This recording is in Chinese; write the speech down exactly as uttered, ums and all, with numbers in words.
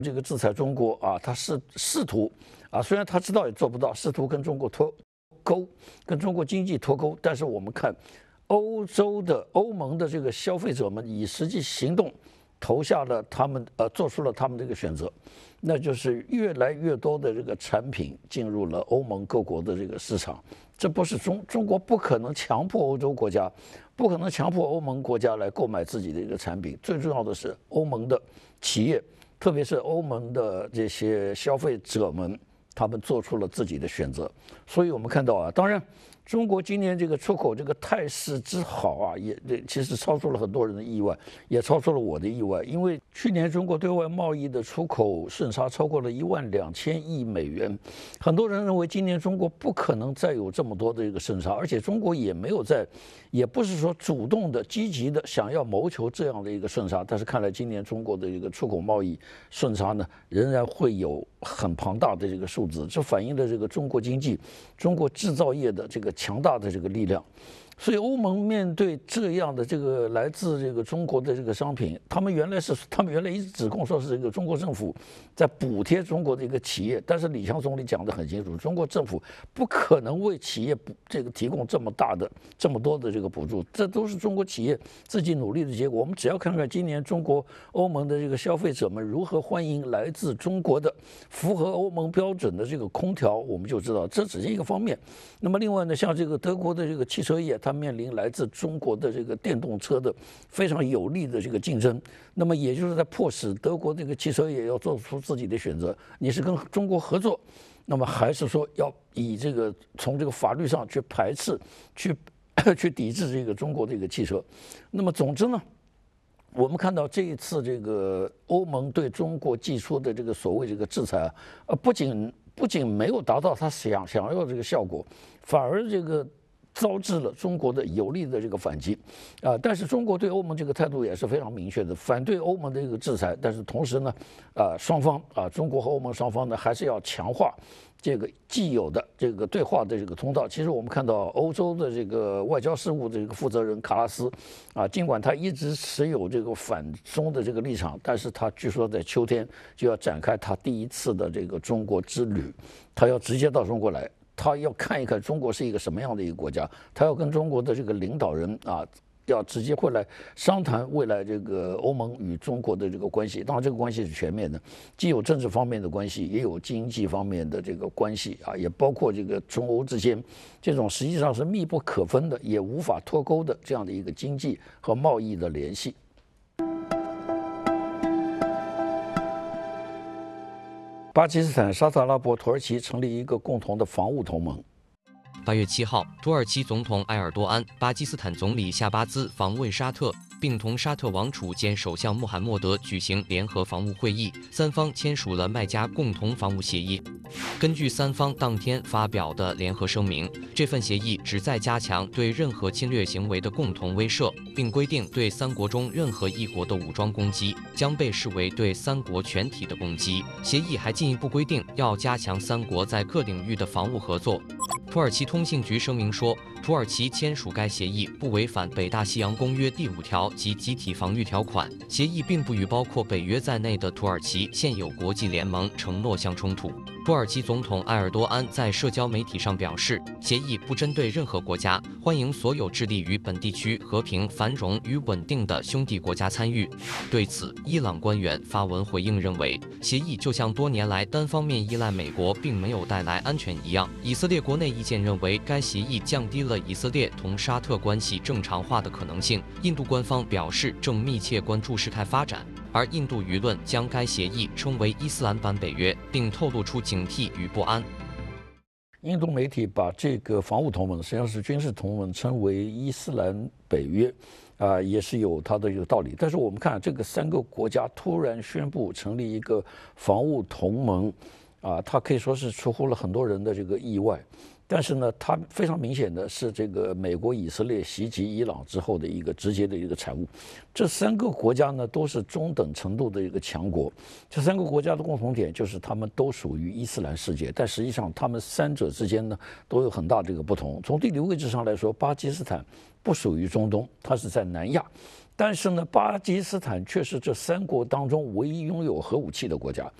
这个制裁中国啊，他试试图啊，虽然他知道也做不到，试图跟中国脱钩，跟中国经济脱钩，但是我们看欧洲的欧盟的这个消费者们以实际行动投下了他们呃做出了他们这个选择，那就是越来越多的这个产品进入了欧盟各国的这个市场。这不是中中国不可能强迫欧洲国家，不可能强迫欧盟国家来购买自己的一个产品。最重要的是欧盟的企业，特别是欧盟的这些消费者们，他们做出了自己的选择。所以我们看到啊，当然中国今年这个出口这个态势之好啊，也其实超出了很多人的意外，也超出了我的意外。因为去年中国对外贸易的出口顺差超过了一万两千亿美元，很多人认为今年中国不可能再有这么多的这个顺差，而且中国也没有在，也不是说主动的、积极的想要谋求这样的一个顺差。但是看来今年中国的这个出口贸易顺差呢，仍然会有很庞大的这个数字，这反映了这个中国经济、中国制造业的这个强大的这个力量。所以欧盟面对这样的这个来自这个中国的这个商品，他们原来是他们原来一直指控说是这个中国政府在补贴中国的一个企业，但是李强总理讲得很清楚，中国政府不可能为企业这个提供这么大的这么多的这个补助，这都是中国企业自己努力的结果。我们只要看看今年中国欧盟的这个消费者们如何欢迎来自中国的符合欧盟标准的这个空调，我们就知道这只是一个方面。那么另外呢，像这个德国的这个汽车业，它面临来自中国的这个电动车的非常有力的这个竞争，那么也就是在迫使德国这个汽车业要做出自己的选择，你是跟中国合作，那么还是说要以这个从这个法律上去排斥、去去抵制这个中国的一个汽车。那么总之呢，我们看到这一次这个欧盟对中国寄出的这个所谓这个制裁啊，呃，不仅不仅没有达到他想想要这个效果，反而这个招致了中国的有力的这个反击，啊，但是中国对欧盟这个态度也是非常明确的，反对欧盟的这个制裁，但是同时呢，啊，双方啊，中国和欧盟双方呢，还是要强化这个既有的这个对话的这个通道。其实我们看到欧洲的这个外交事务的这个负责人卡拉斯，啊，尽管他一直持有这个反中的这个立场，但是他据说在秋天就要展开他第一次的这个中国之旅，他要直接到中国来。他要看一看中国是一个什么样的一个国家，他要跟中国的这个领导人啊，要直接会来商谈未来这个欧盟与中国的这个关系。当然，这个关系是全面的，既有政治方面的关系，也有经济方面的这个关系啊，也包括这个中欧之间这种实际上是密不可分的，也无法脱钩的这样的一个经济和贸易的联系。巴基斯坦、沙特阿拉伯、土耳其成立一个共同的防务同盟。 八月七号，土耳其总统埃尔多安、巴基斯坦总理夏巴兹访问沙特，并同沙特王储兼首相穆罕默德举行联合防务会议，三方签署了麦加共同防务协议。根据三方当天发表的联合声明，这份协议旨在加强对任何侵略行为的共同威慑，并规定对三国中任何一国的武装攻击将被视为对三国全体的攻击。协议还进一步规定要加强三国在各领域的防务合作。土耳其通信局声明说，土耳其签署该协议不违反北大西洋公约第五条及集体防御条款，协议并不与包括北约在内的土耳其现有国际联盟承诺相冲突。土耳其总统埃尔多安在社交媒体上表示，协议不针对任何国家，欢迎所有致力于本地区和平、繁荣与稳定的兄弟国家参与。对此，伊朗官员发文回应认为，协议就像多年来单方面依赖美国并没有带来安全一样。以色列国内意见认为，该协议降低了以色列同沙特关系正常化的可能性。印度官方表示正密切关注事态发展，而印度舆论将该协议称为伊斯兰版北约，并透露出警惕与不安。 印度媒体把这个防务同盟，实际上是军事同盟，称为伊斯兰北约，啊、呃，也是有它的一个道理。但是我们看这个三个国家突然宣布成立一个防务同盟，啊、呃，它可以说是出乎了很多人的这个意外。 但是呢，它非常明显的是这个美国、以色列袭击伊朗之后的一个直接的一个产物。这三个国家呢都是中等程度的一个强国，这三个国家的共同点就是他们都属于伊斯兰世界，但实际上他们三者之间呢都有很大的一个不同。从地理位置上来说，巴基斯坦不属于中东，它是在南亚。但是呢，巴基斯坦却是这三国当中唯一拥有核武器的国家。